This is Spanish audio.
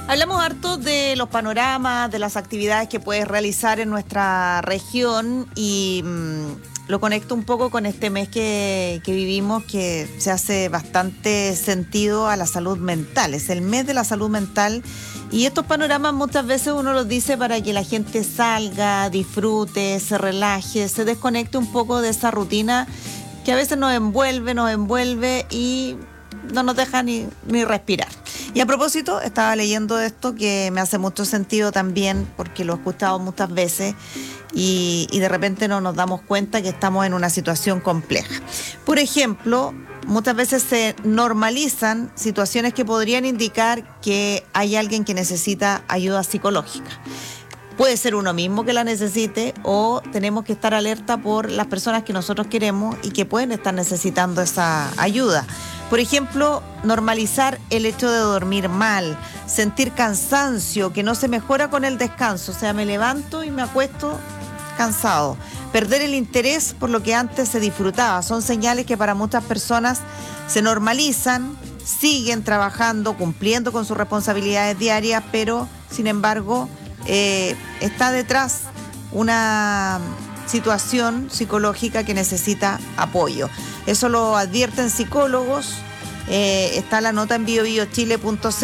Hablamos harto de los panoramas, de las actividades que puedes realizar en nuestra región y lo conecto un poco con este mes que vivimos, que se hace bastante sentido a la salud mental. Es el mes de la salud mental y estos panoramas muchas veces uno los dice para que la gente salga, disfrute, se relaje, se desconecte un poco de esa rutina que a veces nos envuelve y no nos deja ni respirar. Y a propósito, estaba leyendo esto que me hace mucho sentido también, porque lo he escuchado muchas veces y de repente no nos damos cuenta que estamos en una situación compleja. Por ejemplo, muchas veces se normalizan situaciones que podrían indicar que hay alguien que necesita ayuda psicológica. Puede ser uno mismo que la necesite o tenemos que estar alerta por las personas que nosotros queremos y que pueden estar necesitando esa ayuda. Por ejemplo, normalizar el hecho de dormir mal, sentir cansancio que no se mejora con el descanso. O sea, me levanto y me acuesto cansado. Perder el interés por lo que antes se disfrutaba. Son señales que para muchas personas se normalizan, siguen trabajando, cumpliendo con sus responsabilidades diarias, pero sin embargo está detrás una situación psicológica que necesita apoyo. Eso lo advierten psicólogos. Está la nota en biobiochile.cl.